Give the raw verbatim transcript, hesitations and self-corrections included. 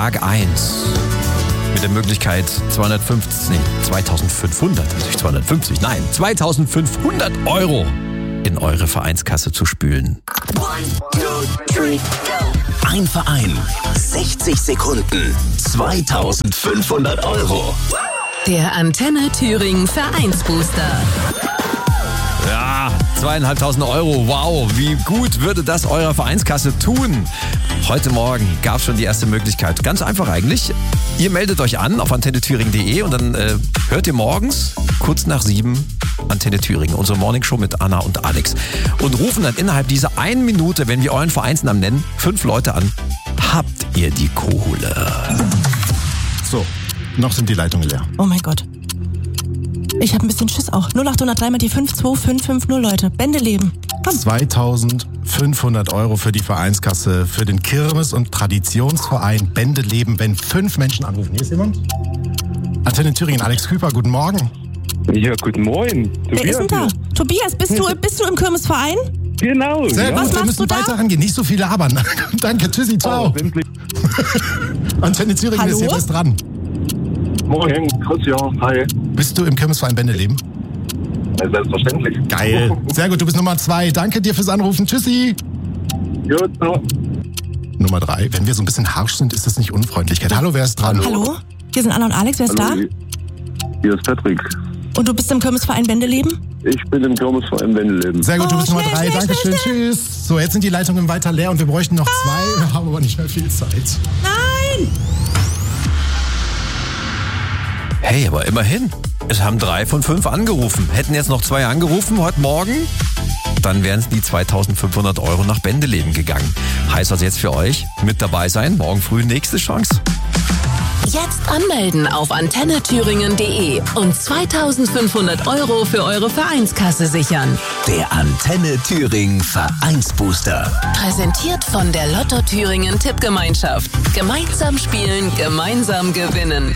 Tag eins. Mit der Möglichkeit zweihundertfünfzig, nee, zweitausendfünfhundert, nicht zweihundertfünfzig, nein, zweitausendfünfhundert Euro in eure Vereinskasse zu spülen. Ein Verein, sechzig Sekunden, zweitausendfünfhundert Euro. Der Antenne Thüringen Vereinsbooster. Ja, zweieinhalbtausend Euro, wow, wie gut würde das eurer Vereinskasse tun? Heute Morgen gab es schon die erste Möglichkeit. Ganz einfach eigentlich. Ihr meldet euch an auf antenne thüringen punkt de und dann äh, hört ihr morgens kurz nach sieben Antenne Thüringen, unsere Morningshow mit Anna und Alex. Und rufen dann innerhalb dieser einen Minute, wenn wir euren Vereinsnamen nennen, fünf Leute an. Habt ihr die Kohle? So, noch sind die Leitungen leer. Oh mein Gott. Ich habe ein bisschen Schiss auch. null acht null drei mal die fünf zwei fünf fünf null, Leute. Bände leben. Komm. zweitausendfünfhundert Euro für die Vereinskasse, für den Kirmes- und Traditionsverein Bände leben, wenn fünf Menschen anrufen. Hier ist jemand? Antenne Thüringen, Alex Küper, guten Morgen. Ja, guten Morgen. Wer ist denn da? Tobias, bist du, bist du im Kirmesverein? Genau. Sehr ja. gut, wir machst müssen du da? weiter rangehen. Nicht so viele labern. Danke, tschüssi, ciao. Oh, endlich. Antenne Thüringen Hallo? ist hier was dran. Morgen, Christian, hi. Bist du im Kirmesverein Bände leben? Ja, selbstverständlich. Geil. Sehr gut, du bist Nummer zwei. Danke dir fürs Anrufen. Tschüssi. Gut, so. Nummer drei. Wenn wir so ein bisschen harsch sind, ist das nicht Unfreundlichkeit. Hallo, wer ist dran? Hallo? Hier sind Anna und Alex. Wer ist Hallo, hier ist Patrick. da? Und du bist im Kirmesverein Bände leben? Ich bin im Kirmesverein Wendeleben. Sehr gut, du Oh, bist Nummer schnell, drei. schnell, Dankeschön. schnell, Tschüss. So, jetzt sind die Leitungen weiter leer und wir bräuchten noch zwei. Wir haben aber nicht mehr viel Zeit. Nein! Hey, aber immerhin. Es haben drei von fünf angerufen. Hätten jetzt noch zwei angerufen heute Morgen, dann wären die zweitausendfünfhundert Euro nach Bändeleben gegangen. Heißt also jetzt für euch, mit dabei sein, morgen früh nächste Chance. Jetzt anmelden auf antenne thüringen punkt de und zweitausendfünfhundert Euro für eure Vereinskasse sichern. Der Antenne Thüringen Vereinsbooster. Präsentiert von der Lotto Thüringen Tippgemeinschaft. Gemeinsam spielen, gemeinsam gewinnen.